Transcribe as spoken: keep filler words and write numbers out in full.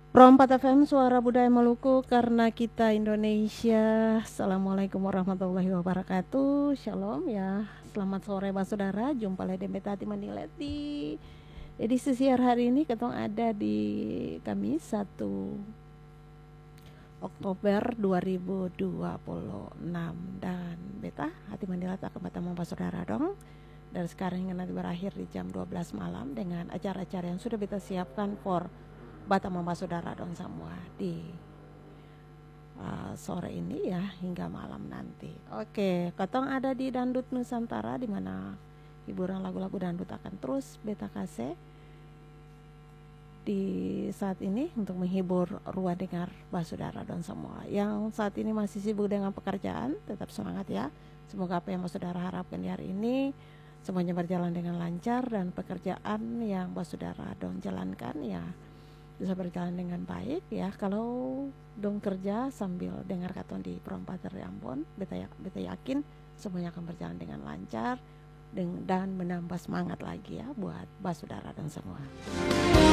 Rompat F M, Suara Budaya Maluku, karena kita Indonesia. Assalamualaikum warahmatullahi wabarakatuh. Shalom ya. Selamat sore Pak Saudara. Jumpa lagi dengan Betati Manilet di edisi siar hari ini. Ketong ada di Kamis satu Oktober dua ribu dua puluh enam. Dan Beta Hati Manilet akan bertemu Pak Saudara dong. Dan sekarang hingga nanti berakhir di jam dua belas malam dengan acara-acara yang sudah Beta siapkan for Bata mama saudara dong semua di uh, sore ini ya hingga malam nanti. Oke, Kotong ada di Dangdut Nusantara, di mana hiburan lagu-lagu dangdut akan terus Beta kasih di saat ini untuk menghibur ruang dengar saudara dan semua. Yang saat ini masih sibuk dengan pekerjaan, tetap semangat ya. Semoga apa yang saudara harapkan di hari ini semuanya berjalan dengan lancar, dan pekerjaan yang saudara dong jalankan ya bisa berjalan dengan baik ya. Kalau dong kerja sambil dengar katon di Perompak dari Ambon, beta, beta yakin semuanya akan berjalan dengan lancar dan menambah semangat lagi ya buat bas saudara dan semua.